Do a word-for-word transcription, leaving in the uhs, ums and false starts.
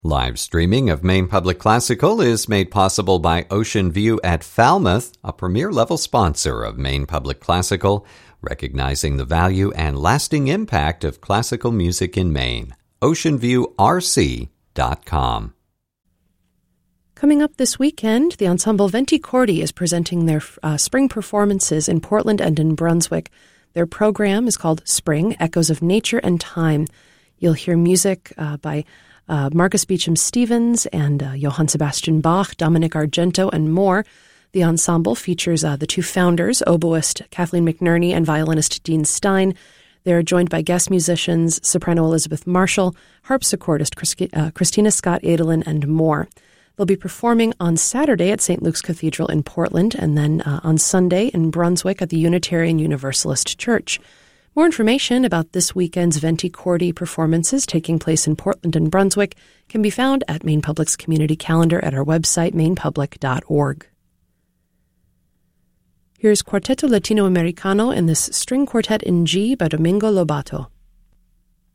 Live streaming of Maine Public Classical is made possible by Ocean View at Falmouth, a premier-level sponsor of Maine Public Classical, recognizing the value and lasting impact of classical music in Maine. ocean view r c dot com. Coming up this weekend, the ensemble Venti Cordi is presenting their uh, spring performances in Portland and in Brunswick. Their program is called Spring, Echoes of Nature and Time. You'll hear music uh, by uh, Marcus Beecham Stevens and uh, Johann Sebastian Bach, Dominic Argento, and more. The ensemble features uh, the two founders, oboist Kathleen McNerney and violinist Dean Stein. They're joined by guest musicians, soprano Elizabeth Marshall, harpsichordist Chris, uh, Christina Scott Adolin, and more. They'll be performing on Saturday at Saint Luke's Cathedral in Portland and then uh, on Sunday in Brunswick at the Unitarian Universalist Church. More information about this weekend's Venti Cordi performances taking place in Portland and Brunswick can be found at Maine Public's community calendar at our website, maine public dot org. Here's Quarteto Latinoamericano in this string quartet in G by Domingo Lobato.